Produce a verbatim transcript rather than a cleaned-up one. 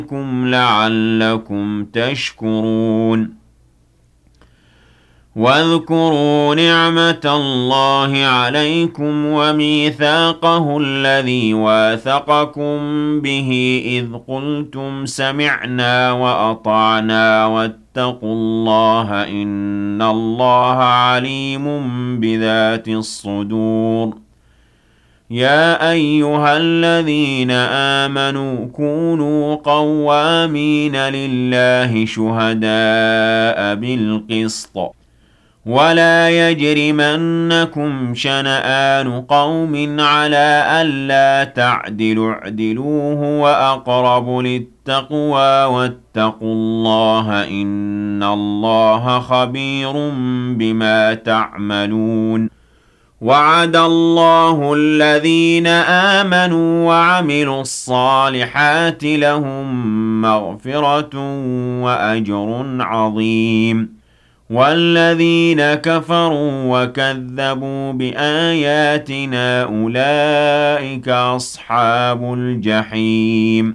لعلكم تشكرون واذكروا نعمة الله عليكم وميثاقه الذي واثقكم به إذ قلتم سمعنا وأطعنا واتقوا الله إن الله عليم بذات الصدور يا أيها الذين آمنوا كونوا قوامين لله شهداء بالقسط ولا يجرمنكم شنآن قوم على ألا تعدلوا اعدلوا هو أقرب للتقوى واتقوا الله إن الله خبير بما تعملون وعد الله الذين آمنوا وعملوا الصالحات لهم مغفرة وأجر عظيم والذين كفروا وكذبوا بآياتنا أولئك أصحاب الجحيم